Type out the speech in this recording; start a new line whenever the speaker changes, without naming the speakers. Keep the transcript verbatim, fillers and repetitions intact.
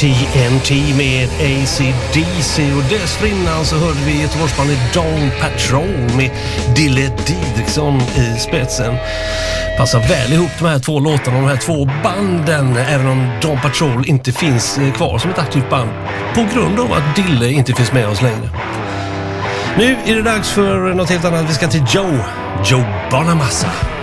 T N T med A C D C och dessförinnan så hörde vi Göteborgsbandet Dawn Patrol med Dille Didriksson i spetsen. Passar väl ihop de här två låtarna och de här två banden, även om Dawn Patrol inte finns kvar som ett aktivt band på grund av att Dille inte finns med oss längre. Nu är det dags för något helt annat. Vi ska till Joe, Joe Bonamassa.